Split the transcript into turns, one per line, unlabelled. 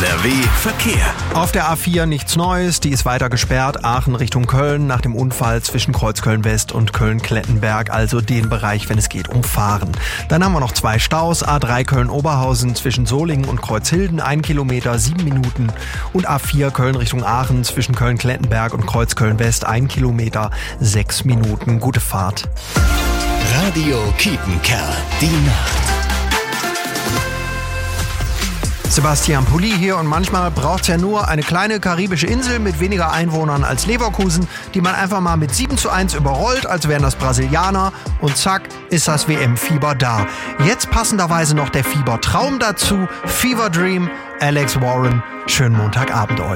NRW Verkehr.
Auf der A4 nichts Neues, die ist weiter gesperrt. Aachen Richtung Köln nach dem Unfall zwischen Kreuzköln West und Köln-Klettenberg, also den Bereich, wenn es geht, umfahren. Dann haben wir noch 2 Staus, A3 Köln-Oberhausen zwischen Solingen und Kreuzhilden, 1 Kilometer, 7 Minuten. Und A4 Köln Richtung Aachen zwischen Köln-Klettenberg und Kreuzköln West, 1 Kilometer, 6 Minuten. Gute Fahrt.
Radio Kiepenkerl, die Nacht.
Sebastian Pulli hier und manchmal braucht es ja nur eine kleine karibische Insel mit weniger Einwohnern als Leverkusen, die man einfach mal mit 7:1 überrollt, als wären das Brasilianer und zack, ist das WM-Fieber da. Jetzt passenderweise noch der Fiebertraum dazu, Fever Dream, Alex Warren. Schönen Montagabend euch.